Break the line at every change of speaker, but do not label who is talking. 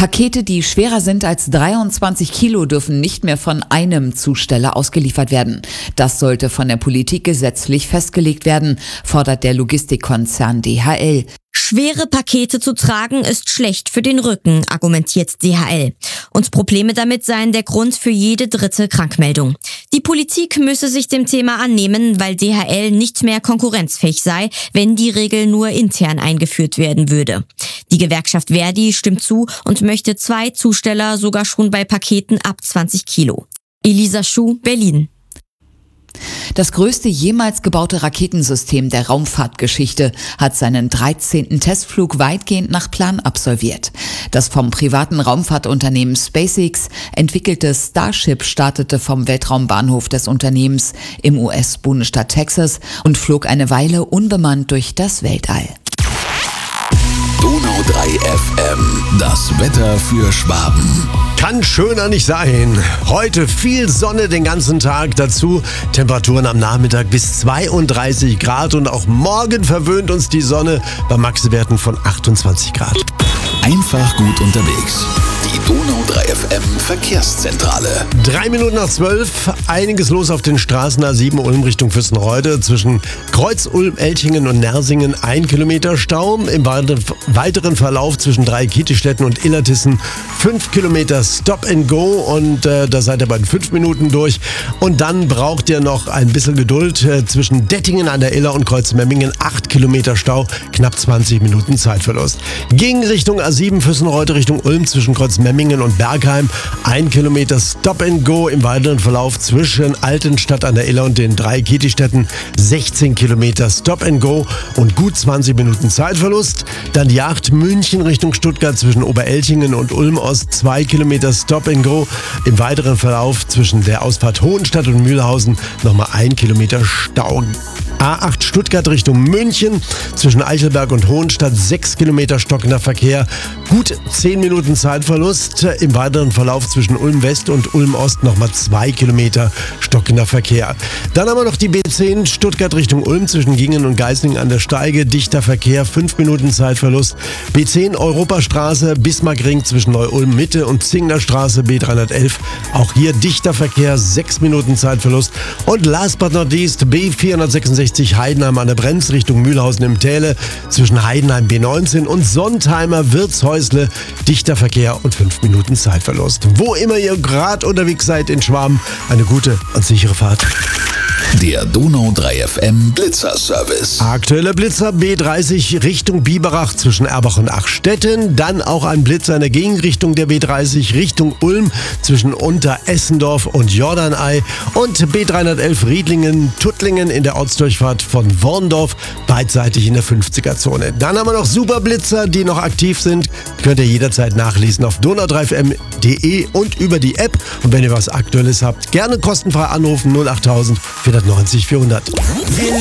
Pakete, die schwerer sind als 23 Kilo, dürfen nicht mehr von einem Zusteller ausgeliefert werden. Das sollte von der Politik gesetzlich festgelegt werden, fordert der Logistikkonzern DHL.
Schwere Pakete zu tragen ist schlecht für den Rücken, argumentiert DHL. Und Probleme damit seien der Grund für jede dritte Krankmeldung. Die Politik müsse sich dem Thema annehmen, weil DHL nicht mehr konkurrenzfähig sei, wenn die Regel nur intern eingeführt werden würde. Die Gewerkschaft Verdi stimmt zu und möchte 2 Zusteller sogar schon bei Paketen ab 20 Kilo. Elisa Schuh, Berlin.
Das größte jemals gebaute Raketensystem der Raumfahrtgeschichte hat seinen 13. Testflug weitgehend nach Plan absolviert. Das vom privaten Raumfahrtunternehmen SpaceX entwickelte Starship startete vom Weltraumbahnhof des Unternehmens im US-Bundesstaat Texas und flog eine Weile unbemannt durch das Weltall.
Donau 3 FM, das Wetter für Schwaben.
Kann schöner nicht sein. Heute viel Sonne den ganzen Tag, dazu Temperaturen am Nachmittag bis 32 Grad und auch morgen verwöhnt uns die Sonne bei Maxwerten von 28 Grad.
Einfach gut unterwegs. Die Donau 3 FM Verkehrszentrale.
3 Minuten nach 12, einiges los auf den Straßen A7 Ulm Richtung Fürstenreude. Zwischen Kreuz Ulm, Elchingen und Nersingen 1 Kilometer Stau. Im weiteren Verlauf zwischen Dreikietistetten und Illertissen 5 Kilometer Stop and Go und da seid ihr bei 5 Minuten durch. Und dann braucht ihr noch ein bisschen Geduld zwischen Dettingen an der Iller und Kreuzmemmingen 8 Kilometer Stau, knapp 20 Minuten Zeitverlust. Gegen Richtung A7 Fürstenreude Richtung Ulm zwischen Kreuzmemmingen und Bergheim 1 Kilometer Stop and Go. Im weiteren Verlauf zwischen Altenstadt an der Iller und den Dreikietistetten 16 Kilometer Stop and Go und gut 20 Minuten Zeitverlust. Dann die 8 München Richtung Stuttgart zwischen Oberelchingen und Ulm Ost 2 Kilometer Stop and Go. Im weiteren Verlauf zwischen der Ausfahrt Hohenstadt und Mühlhausen nochmal 1 Kilometer Stau. A8 Stuttgart Richtung München zwischen Eichelberg und Hohenstadt 6 Kilometer stockender Verkehr, gut 10 Minuten Zeitverlust. Im weiteren Verlauf zwischen Ulm West und Ulm Ost nochmal 2 Kilometer stockender Verkehr. Dann haben wir noch die B10 Stuttgart Richtung Ulm zwischen Gingen und Geislingen an der Steige, dichter Verkehr, 5 Minuten Zeitverlust. B10 Europastraße Bismarckring zwischen Neu-Ulm Mitte und Zingler Straße B311, auch hier dichter Verkehr, 6 Minuten Zeitverlust. Und last but not least B466 Heidenheim an der Brenz Richtung Mühlhausen im Täle zwischen Heidenheim B19 und Sontheimer Wirtshäusle, dichter Verkehr und 5 Minuten Zeitverlust. Wo immer ihr gerade unterwegs seid in Schwaben, eine gute und sichere Fahrt.
Der Donau 3 FM Blitzer-Service.
Aktueller Blitzer B30 Richtung Biberach zwischen Erbach und Achstetten. Dann auch ein Blitzer in der Gegenrichtung der B30 Richtung Ulm zwischen Unteressendorf und Jordanei. Und B311 Riedlingen-Tuttlingen in der Ortsdurchfahrt von Worndorf, beidseitig in der 50er-Zone. Dann haben wir noch Superblitzer, die noch aktiv sind. Könnt ihr jederzeit nachlesen auf donau3fm.de und über die App. Und wenn ihr was Aktuelles habt, gerne kostenfrei anrufen 08000 490 400.